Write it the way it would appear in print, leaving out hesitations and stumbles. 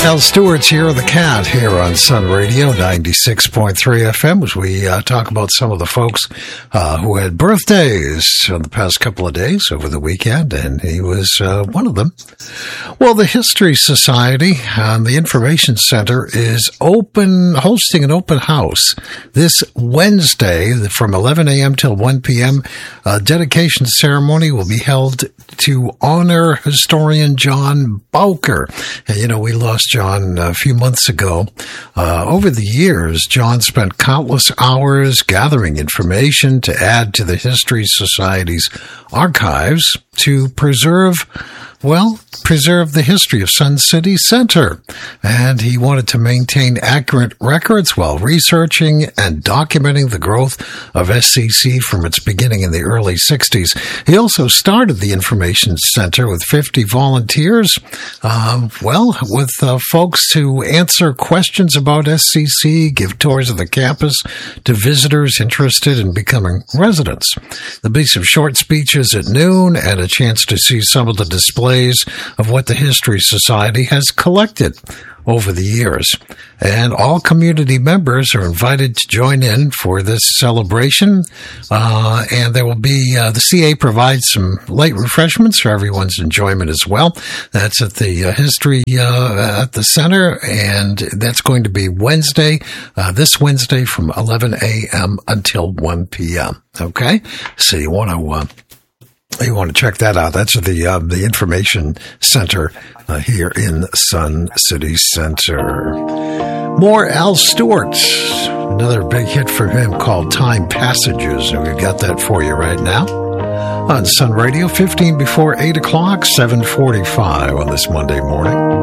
Al Stewart's here, the Cat, here on Sun Radio 96.3 FM, as we talk about some of the folks who had birthdays in the past couple of days over the weekend, and he was one of them. Well, the History Society and the Information Center is hosting an open house this Wednesday from 11 a.m. till 1 p.m. A dedication ceremony will be held to honor historian John Bowker. And, you know, we lost John a few months ago. Over the years, John spent countless hours gathering information to add to the History Society's archives to preserve the history of Sun City Center. And he wanted to maintain accurate records while researching and documenting the growth of SCC from its beginning in the early 60s. He also started the Information Center with 50 volunteers, with folks to answer questions about SCC, give tours of the campus to visitors interested in becoming residents. There'll be some short speeches at noon and a chance to see some of the displays of what the History Society has collected over the years. And all community members are invited to join in for this celebration. And there will be, the CA provides some light refreshments for everyone's enjoyment as well. That's at the History, at the center. And that's going to be Wednesday, this Wednesday from 11 a.m. until 1 p.m. Okay? So you want to check that out. That's the Information Center here in Sun City Center. More Al Stewart. Another big hit for him called Time Passages. And we've got that for you right now on Sun Radio, 15 before 8 o'clock, 7:45 on this Monday morning.